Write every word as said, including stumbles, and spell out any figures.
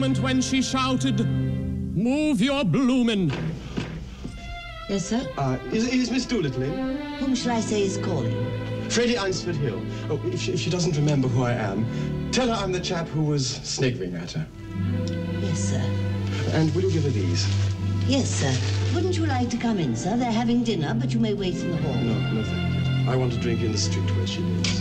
moment when she shouted, "Move your bloomin'." Yes, sir? Uh, is, is Miss Doolittle in? Whom shall I say is calling? Freddie Einsford Hill. Oh, if she, if she doesn't remember who I am, tell her I'm the chap who was sniggering at her. Yes, sir. And will you give her these? Yes, sir. Wouldn't you like to come in, sir? They're having dinner, but you may wait in the hall. No, no, thank you. I want to drink in the street where she lives.